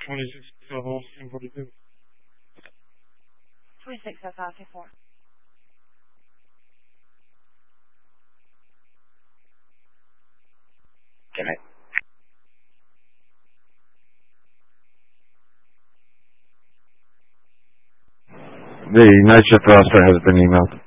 26 level and 42. 26 South Odyssey 4. Can I? The night shift roster has been emailed.